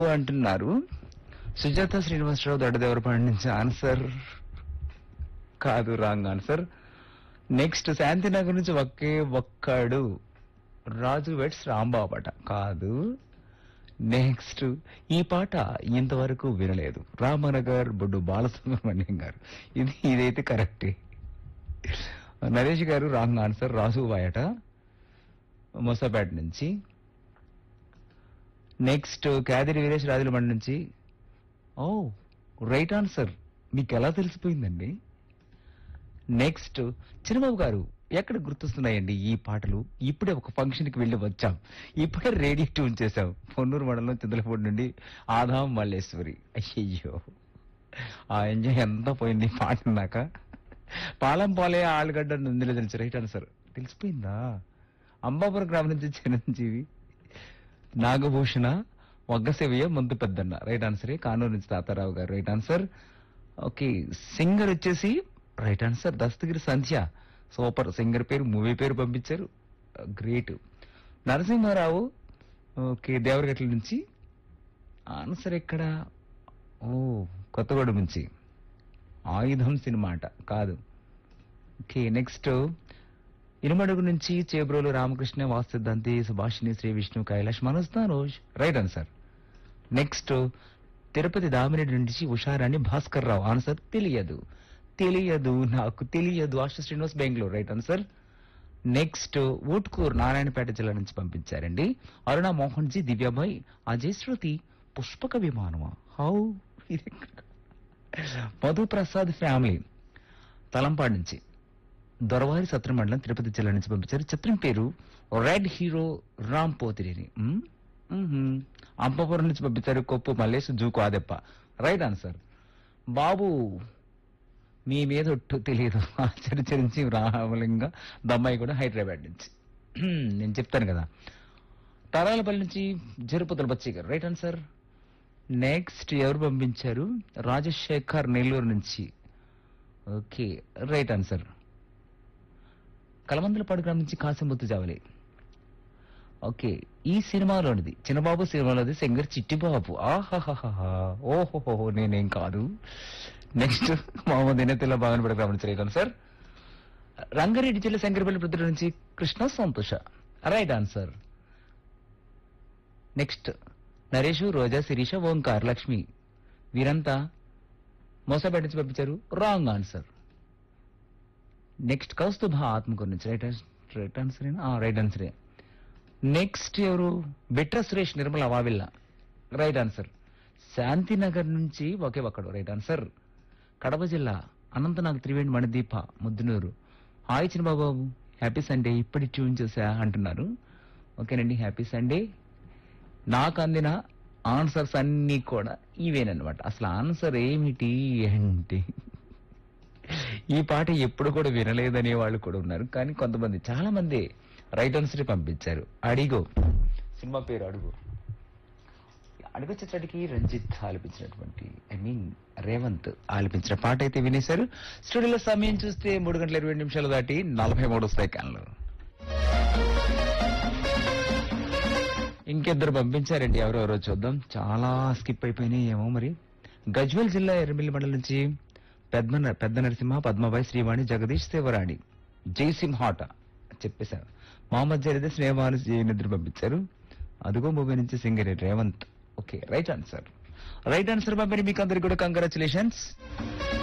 అంటున్నారు. సుజాత శ్రీనివాసరావు దొడ్డదేవరపాడు నుంచి ఆన్సర్ కాదు, రాంగ్ ఆన్సర్. నెక్స్ట్ శాంతినగర్ నుంచి ఒకే ఒక్కడు రాజు వెట్స్ రాంబాబట కాదు. నెక్స్ట్ ఈ పాట ఇంతవరకు వినలేదు, రామనగర్ బొడ్డు బాలసుబ్రహ్మణ్యం గారు. ఇదైతే కరెక్టే. నరేష్ గారు రాంగ్ ఆన్సర్, రాజు బాయట మొసాపేట నుంచి. నెక్స్ట్ కాదిరి వీరేష్ రాజులమండి నుంచి. ఓ రైట్ ఆన్సర్, మీకు ఎలా తెలిసిపోయిందండి? నెక్స్ట్ చిన్నబాబు గారు, ఎక్కడ గుర్తొస్తున్నాయండి ఈ పాటలు? ఇప్పుడే ఒక ఫంక్షన్ కి వెళ్ళి వచ్చాం, ఇప్పుడే రేడియో ట్యూన్ చేశాం. పొన్నూరు మండలం చింతలపూడి నుండి ఆదాం మల్లేశ్వరి. అయ్యయ్యో, ఆ ఎంజాయ్ ఎంత పోయింది ఈ పాట నాక. పాలెం పాలే ఆలుగడ్డ నుండిలో తెలిసి రైట్ ఆన్సర్ తెలిసిపోయిందా? అంబాపురం గ్రామం నుంచి చిరంజీవి, నాగభూషణ, వగ్గసేవయ్య, ముందు పెద్దన్న రైట్ ఆన్సరే. కానూరు నుంచి తాతారావు గారు రైట్ ఆన్సర్. ఓకే, సింగర్ వచ్చేసి రైట్ ఆన్సర్ దస్తగిరి సంధ్య. సూపర్ సింగర్ పేరు, మూవీ పేరు పంపించారు, గ్రేట్. నరసింహారావు ఓకే దేవరగట్ల నుంచి ఆన్సర్ ఎక్కడ? ఓ కొత్తగూడెం నుంచి ఆయుధం సినిమా అట కాదు. ఓకే నెక్స్ట్ ఇనుమడుగు నుంచి Chebrolu Ramakrishna, వాస్తుద్దంతి, Subhashini, Shri Vishnu, Kailash, Manoj Tanoj right answer. Next Tirupati Damireddy నుంచి ఉషారాణి భాస్కర్ రావు ఆన్సర్ తెలియదు, తెలియదు నాకు తెలియదు. ఆశ Srinivas Bengaluru right answer. Next Utkur Narayanpet జిల్లా నుంచి పంపించారండి అరుణ Mohan G, Divya Bai, Ajay, Shruti, Pushpaka విమానమా how. Madhu Prasad family Talampadu నుంచి, దొరవారి సత్రం మండలం తిరుపతి జిల్లా నుంచి పంపించారు. చిత్రం పేరు రెడ్ హీరో రామ్ పోతిరేని. అంపపురం నుంచి పంపించారు కొప్పు మల్లేష్, జూకు ఆదెప్ప రైట్ ఆన్సర్. బాబు మీ మీద ఒట్టు తెలియదు, ఆశ్చర్యచరించి రామలింగ దమ్మాయి కూడా హైదరాబాద్ నుంచి. నేను చెప్తాను కదా. తరాలపల్లి నుంచి జరుపుతుల బచ్చయ్య గారు రైట్ ఆన్సర్. నెక్స్ట్ ఎవరు పంపించారు? రాజశేఖర్ నెల్లూరు నుంచి. Okay right answer. కలమందలపాడు గ్రామం నుంచి కాశంబుత్తు జావలి. ఓకే ఈ సినిమాలోనిది చిన్నబాబు సినిమాలోది సింగర్ చిట్టిబాబు. ఆహాహాహా ఓహోహో నేనేం కాదు. నెక్స్ట్ మహమ్మద్ ఇనతిల్లా బాగానపడ గ్రామం నుంచి రైట్ ఆన్సర్. రంగారెడ్డి జిల్లా శంకరపల్లి ప్రతి నుంచి కృష్ణ సంతోష రైట్ ఆన్సర్. నెక్స్ట్ నరేష్, రోజా, శిరీష, ఓంకార్, లక్ష్మి వీరంతా మోసపేట నుంచి పంపించారు wrong answer. Next Kaustubha Atmakur నుంచి రైట్ ఆన్సర్ రైట్ ఆన్సరే. నెక్స్ట్ ఎవరు? Bitra Suresh, Nirmala, Vavilla right answer. శాంతినగర్ నుంచి ఒకే ఒక్కడు రైట్ ఆన్సర్. కడప జిల్లా అనంతనాగ్, త్రివేణి, మణిదీప, ముద్దునూరు. హాయ్ చిన్నబాబు, హ్యాపీ సండే, ఇప్పటి ట్యూన్ చేసా అంటున్నారు. ఓకేనండి, హ్యాపీ సండే. నాకు అందిన ఆన్సర్స్ అన్నీ కూడా ఇవేనమాట. అసలు ఆన్సర్ ఏమిటి అంటే ఈ పాట ఎప్పుడు కూడా వినలేదనే వాళ్ళు కూడా ఉన్నారు, కానీ కొంతమంది చాలా మంది రైట్ ఆన్సర్ పంపించారు. అడిగో సినిమా పేరు అడుగు. అడుగు చిత్రానికి రంజిత్ ఆలపించినటువంటి రేవంత్ ఆలపించిన పాట అయితే వినేశారు. స్టూడియోలో సమయం చూస్తే 3:20 దాటి 43 సెకండ్లు. ఇంకిద్దరు పంపించారండి, ఎవరెవరో చూద్దాం. చాలా స్కిప్ అయిపోయినాయి ఏమో మరి. గజ్వేల్ జిల్లా ఎర్రమిల్లి మండలం నుంచి పెద్ద నరసింహ, పద్మబాయి, శ్రీవాణి, జగదీష్, శివరాణి, జయసింహాట చెప్పేశారు. మహమ్మద్ జరిదే, స్నేహమాను నిద్ర పంపించారు. అదుగో మూవీ నుంచి singer Revanth. Okay right answer. Right answer పంపిణీ మీకు అందరికి కూడా కంగ్రాచులేషన్స్.